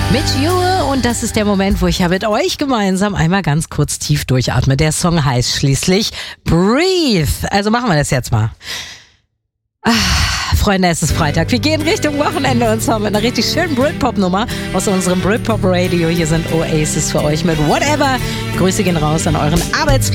Mit Jure, und das ist der Moment, wo ich ja mit euch gemeinsam einmal ganz kurz tief durchatme. Der Song heißt schließlich Breathe. Also machen wir das jetzt mal. Freunde, es ist Freitag. Wir gehen Richtung Wochenende und zwar mit einer richtig schönen Britpop-Nummer aus unserem Britpop-Radio. Hier sind Oasis für euch mit Whatever. Grüße gehen raus an euren Arbeitsplatz.